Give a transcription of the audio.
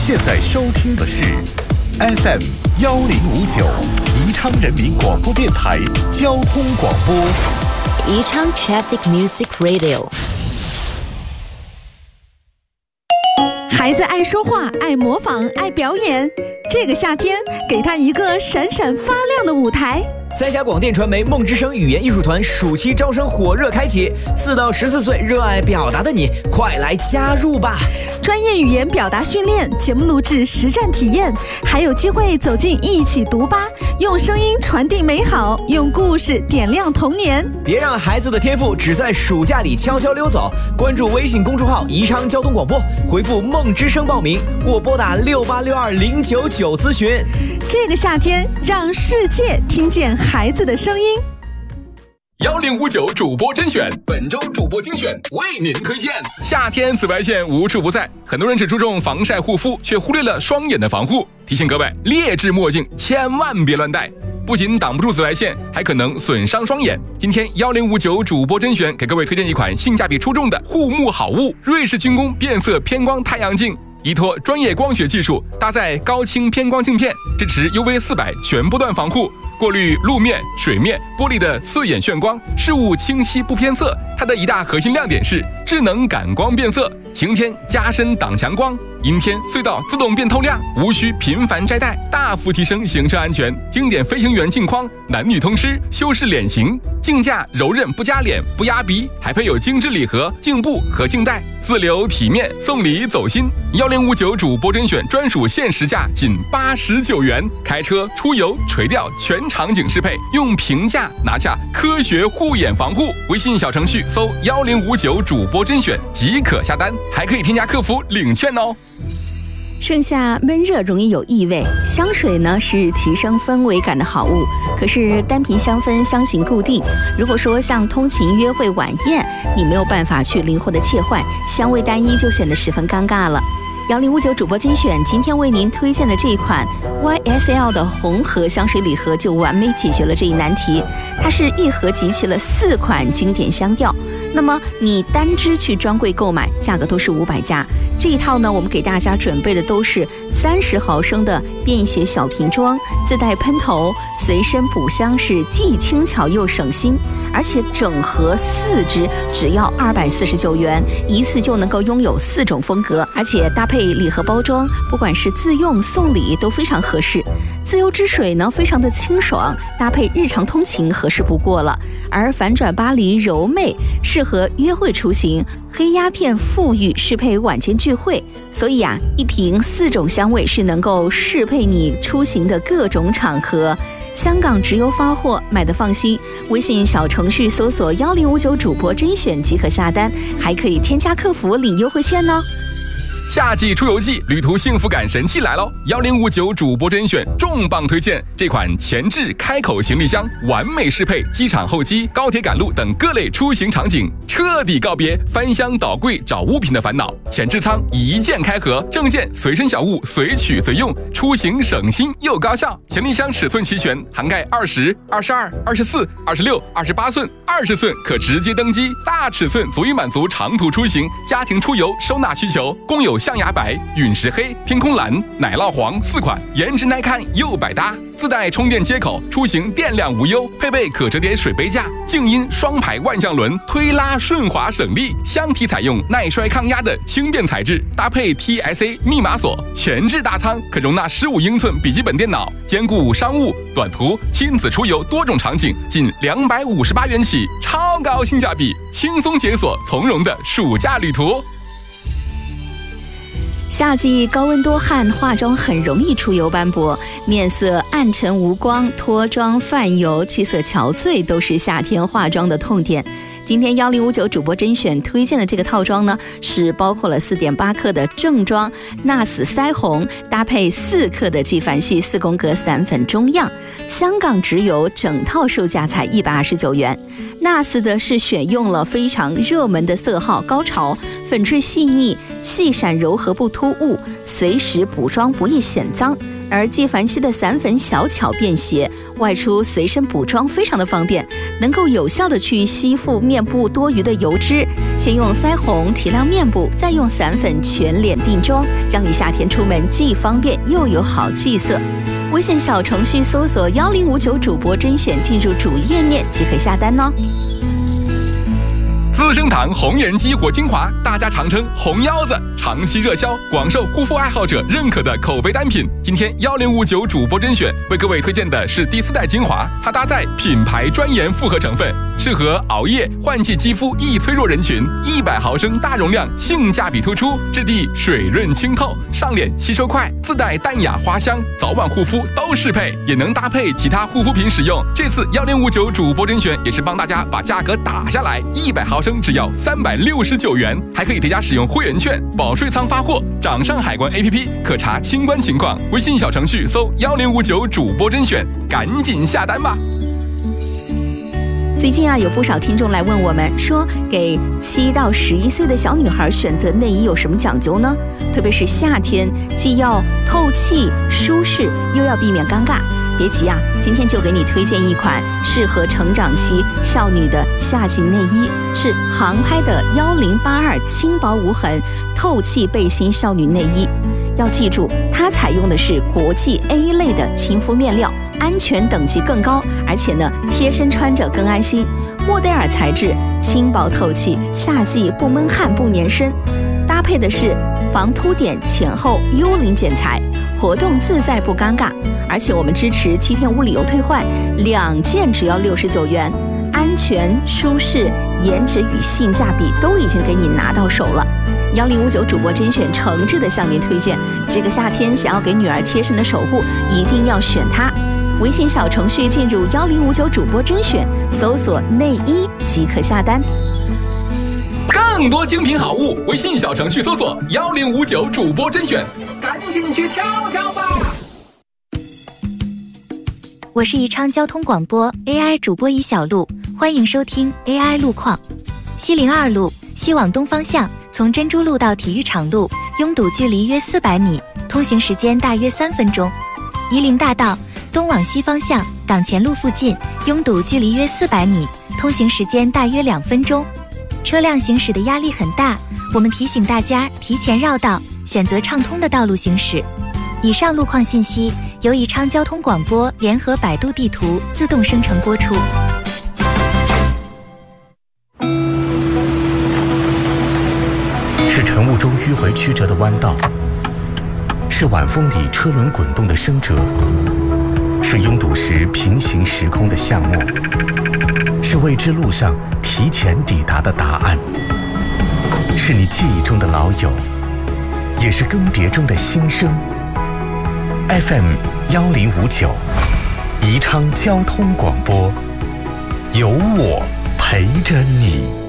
现在收听的是 FM 1059宜昌人民广播电台交通广播， 宜昌 Traffic Music Radio。 孩子爱说话，爱模仿，爱表演。这个夏天，给他一个闪闪发亮的舞台。 三峡广电传媒梦之声语言艺术团暑期招生火热开启，4到14岁热爱表达的你，快来加入吧！ 专业语言表达训练、节目录制、实战体验，还有机会走进一起读吧，用声音传递美好，用故事点亮童年。 别让孩子的天赋只在暑假里悄悄溜走！关注微信公众号宜昌交通广播，回复梦之声报名，或拨打6862099咨询。 这个夏天，让世界听见孩子的声音。 1059主播甄选，本周主播精选为您推荐。夏天紫外线无处不在，很多人只注重防晒护肤，却忽略了双眼的防护。提醒各位，劣质墨镜千万别乱戴，不仅挡不住紫外线，还可能损伤双眼。今天1059主播甄选给各位推荐一款性价比出众的护目好物——瑞士军工变色偏光太阳镜。依托专业光学技术，搭载高清偏光镜片，支持 UV400全波段防护，过滤路面、水面、玻璃的刺眼眩光，事物清晰不偏色。它的一大核心亮点是智能感光变色，晴天加深挡强光，阴天隧道自动变透亮，无需频繁摘戴，大幅提升行车安全。经典飞行员镜框，男女通吃，修饰脸型，镜架柔韧不夹脸不压鼻，还配有精致礼盒、镜布和镜带，自留体面，送礼走心。1059主播甄选专属限时价仅89元，开车出游垂钓全场景适配，用平价拿下科学护眼防护。微信小程序搜1059主播甄选即可下单，还可以添加客服领券哦。 盛夏闷热容易有异味，香水呢是提升氛围感的好物，可是单瓶香氛香型固定，如果说像通勤、约会、晚宴，你没有办法去灵活的切换，香味单一就显得十分尴尬了。1059主播甄选今天为您推荐的这一款 YSL 的红盒香水礼盒就完美解决了这一难题。它是一盒集齐了4款经典香调，那么你单支去专柜购买，价格都是500加。这一套呢，我们给大家准备的都是30毫升的便携小瓶装，自带喷头，随身补香，是既轻巧又省心。而且整盒4支只要249元，一次就能够拥有4种风格，而且搭配礼盒包装，不管是自用送礼都非常合适。自由之水呢，非常的清爽，搭配日常通勤合适不过了。而反转巴黎柔媚适合约会出行，黑鸦片馥郁适配晚间聚会。所以啊，一瓶4种香味是能够适配你出行的各种场合。香港直邮发货，买的放心。微信小程序搜索1059主播甄选即可下单，还可以添加客服领优惠券呢。 夏季出游季，旅途幸福感神器来喽！1059主播甄选重磅推荐这款前置开口行李箱，完美适配机场候机、高铁赶路等各类出行场景，彻底告别翻箱倒柜找物品的烦恼。前置舱一键开合，证件随身小物随取随用，出行省心又高效。行李箱尺寸齐全，涵盖20、22、24、26、28寸、20寸，可直接登机。大尺寸足以满足长途出行、家庭出游收纳需求，共有象牙白、陨石黑、天空蓝、奶酪黄4款，颜值耐看又百搭。自带充电接口，出行电量无忧，配备可折叠水杯架，静音双排万向轮，推拉顺滑省力。箱体采用耐摔抗压的轻便材质，搭配 TSA 密码锁。前置大舱可容纳15英寸笔记本电脑，兼顾商务、短途、亲子出游多种场景，仅258元起，超高性价比，轻松解锁从容的暑假旅途。 夏季高温多汗，化妆很容易出油斑驳，面色暗沉无光，脱妆泛油，气色憔悴，都是夏天化妆的痛点。今天1059主播甄选推荐的这个套装呢，是包括了4.8克的正装NARS腮红，搭配4克的纪梵希4宫格散粉中样，香港直邮，整套售价才129元。NARS 的是选用了非常热门的色号高潮，粉质细腻，细闪柔和不突兀，随时补妆不易显脏。而纪梵希的散粉小巧便携，外出随身补妆非常的方便，能够有效的去吸附面面部多余的油脂。先用腮红提亮面部，再用散粉全脸定妆，让你夏天出门既方便又有好气色。微信小程序搜索1059主播甄选，进入主页面即可下单哦。 资生堂红颜激活精华，大家常称红腰子，长期热销，广受护肤爱好者认可的口碑单品。今天1059主播甄选为各位推荐的是第4代精华，它搭载品牌专研复合成分，适合熬夜、换季肌肤易脆弱人群。100毫升大容量，性价比突出，质地水润清透，上脸吸收快，自带淡雅花香，早晚护肤都适配，也能搭配其他护肤品使用。这次1059主播甄选也是帮大家把价格打下来，100毫升只要369元，还可以叠加使用会员券，保税仓发货，掌上海关 APP 可查清关情况，微信小程序搜1059主播甄选，赶紧下单吧。 最近有不少听众来问我们说，给7到11岁的小女孩选择内衣有什么讲究呢？特别是夏天，既要透气舒适，又要避免尴尬。别急今天就给你推荐一款适合成长期少女的夏季内衣，是航拍的1082轻薄无痕透气背心少女内衣。要记住，它采用的是国际 A 类的亲肤面料，安全等级更高，而且贴身穿着更安心。莫代尔材质，轻薄透气，夏季不闷汗不粘身。搭配的是防凸点前后幽灵剪裁，活动自在不尴尬。而且我们支持7天无理由退换，2件只要69元，安全、舒适、颜值与性价比都已经给你拿到手了。1059主播甄选诚挚的向您推荐，这个夏天想要给女儿贴身的守护，一定要选它。微信小程序进入1059主播甄选，搜索内衣即可下单。 更多精品好物，微信小程序搜索1059主播甄选，赶紧去挑挑吧。 我是宜昌交通广播 AI 主播一小路，欢迎收听 AI 路况。西陵2路西往东方向，从珍珠路到体育场路拥堵距离约400米，通行时间大约3分钟。夷陵大道东往西方向，港前路附近拥堵距离约400米，通行时间大约2分钟。车辆行驶的压力很大，我们提醒大家提前绕道，选择畅通的道路行驶。以上路况信息由宜昌交通广播联合百度地图自动生成播出。 是晨雾中迂回曲折的弯道，是晚风里车轮滚动的声折，是拥堵时平行时空的巷陌，是未知路上提前抵达的答案，是你记忆中的老友，也是更迭中的新生。FM 1059，宜昌交通广播，有我陪着你。